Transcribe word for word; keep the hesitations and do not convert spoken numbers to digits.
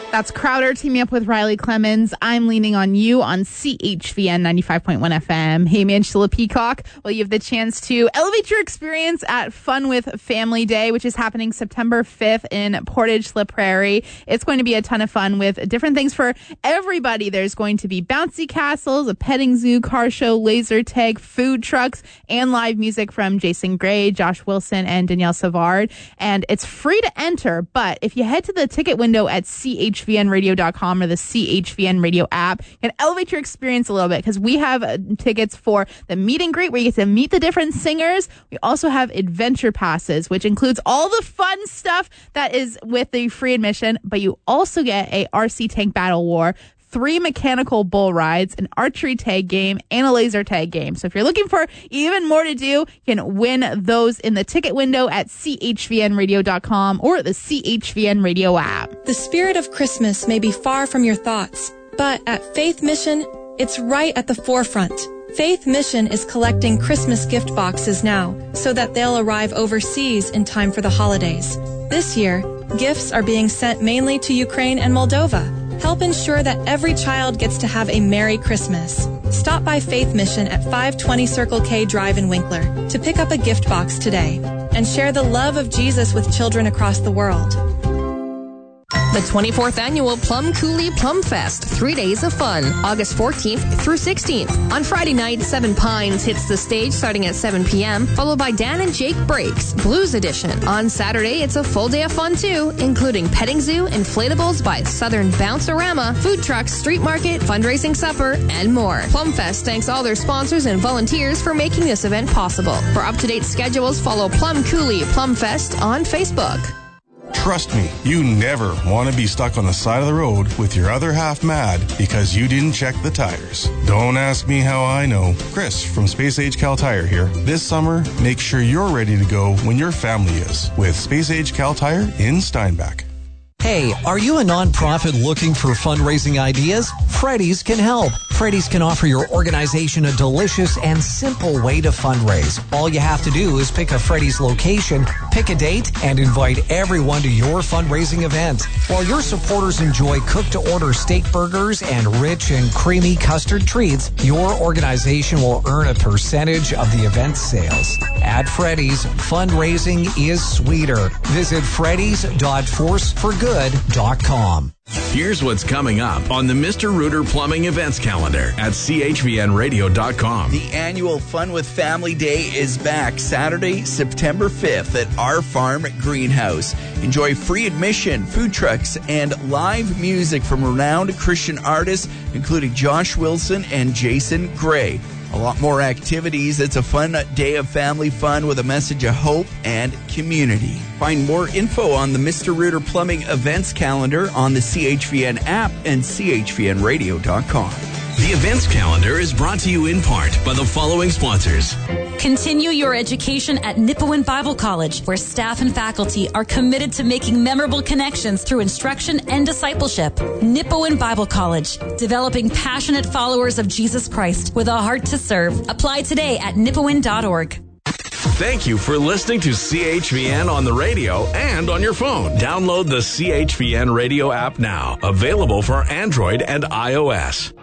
That's Crowder teaming up with Riley Clemens. I'm Leaning on You on C H V N ninety-five point one F M. Hey, Angela Peacock. Well, you have the chance to elevate your experience at Fun with Family Day, which is happening September fifth in Portage La Prairie. It's going to be a ton of fun with different things for everybody. There's going to be bouncy castles, a petting zoo, car show, laser tag, food trucks, and live music from Jason Gray, Josh Wilson, and Danielle Savard. And it's free to enter, but if you head to the ticket window at C H V N radio dot com or the C H V N radio app, you can elevate your experience a little bit because we have uh, tickets for the meet and greet where you get to meet the different singers. We also have adventure passes, which includes all the fun stuff that is with the free admission, but you also get a R C Tank Battle War, three mechanical bull rides, an archery tag game, and a laser tag game. So if you're looking for even more to do, you can win those in the ticket window at C H V N radio dot com or the C H V N radio app. The spirit of Christmas may be far from your thoughts, but at Faith Mission, it's right at the forefront. Faith Mission is collecting Christmas gift boxes now so that they'll arrive overseas in time for the holidays. This year, gifts are being sent mainly to Ukraine and Moldova. Help ensure that every child gets to have a Merry Christmas. Stop by Faith Mission at five twenty Circle K Drive in Winkler to pick up a gift box today and share the love of Jesus with children across the world. The twenty-fourth Annual Plum Coulee Plum Fest. Three days of fun. August fourteenth through sixteenth. On Friday night, Seven Pines hits the stage starting at seven p.m., followed by Dan and Jake Breaks, Blues Edition. On Saturday, it's a full day of fun, too, including petting zoo, inflatables by Southern Bounce-orama, food trucks, street market, fundraising supper, and more. Plum Fest thanks all their sponsors and volunteers for making this event possible. For up-to-date schedules, follow Plum Coulee Plum Fest on Facebook. Trust me, you never want to be stuck on the side of the road with your other half mad because you didn't check the tires. Don't ask me how I know. Chris from Space Age Cal Tire here. This summer, make sure you're ready to go when your family is with Space Age Cal Tire in Steinbach. Hey, are you a nonprofit looking for fundraising ideas? Freddy's can help. Freddy's can offer your organization a delicious and simple way to fundraise. All you have to do is pick a Freddy's location, pick a date, and invite everyone to your fundraising event. While your supporters enjoy cooked-to-order steak burgers and rich and creamy custard treats, your organization will earn a percentage of the event's sales. At Freddy's, fundraising is sweeter. Visit freddys dot force for good dot com. Here's what's coming up on the Mister Rooter Plumbing Events Calendar at C H V N radio dot com. The annual Fun with Family Day is back Saturday, September fifth at Our Farm Greenhouse. Enjoy free admission, food trucks, and live music from renowned Christian artists, including Josh Wilson and Jason Gray. A lot more activities. It's a fun day of family fun with a message of hope and community. Find more info on the Mister Rooter Plumbing Events Calendar on the C H V N app and C H V N radio dot com. The events calendar is brought to you in part by the following sponsors. Continue your education at Nipawin Bible College, where staff and faculty are committed to making memorable connections through instruction and discipleship. Nipawin Bible College, developing passionate followers of Jesus Christ with a heart to serve. Apply today at nipawin dot org. Thank you for listening to C H V N on the radio and on your phone. Download the C H V N radio app now. Available for Android and iOS.